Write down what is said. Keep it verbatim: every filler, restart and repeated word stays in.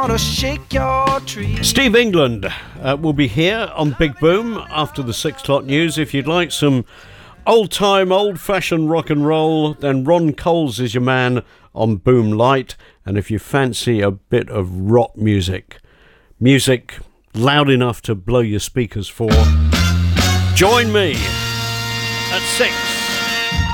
Shake your tree. Steve England uh, will be here on Big Boom after the six o'clock news. If you'd like some old-time, old-fashioned rock and roll, then Ron Coles is your man on Boom Light. And if you fancy a bit of rock music, music loud enough to blow your speakers for, join me at six.